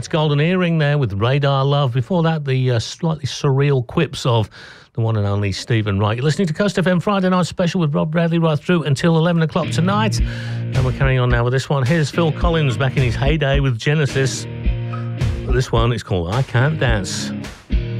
That's Golden Earring there with Radar Love. Before that, the slightly surreal quips of the one and only Stephen Wright. You're listening to Coast FM Friday Night Special with Rob Bradley right through until 11 o'clock tonight. And we're carrying on now with this one. Here's Phil Collins back in his heyday with Genesis. This one is called I Can't Dance.